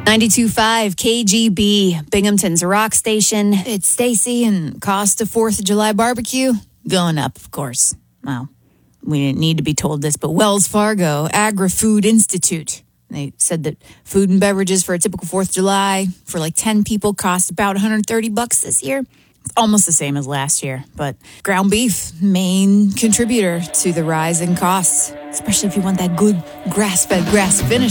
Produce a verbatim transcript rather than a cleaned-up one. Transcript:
ninety-two point five K G B, Binghamton's rock station. It's Stacy, and cost of fourth of July barbecue going up, of course. Well, we didn't need to be told this, but Wells Fargo Agri-Food Institute, they said that food and beverages for a typical fourth of July for like ten people cost about one hundred thirty bucks this year. It's almost the same as last year, but ground beef, main contributor to the rise in costs, especially if you want that good grass-fed, grass-finished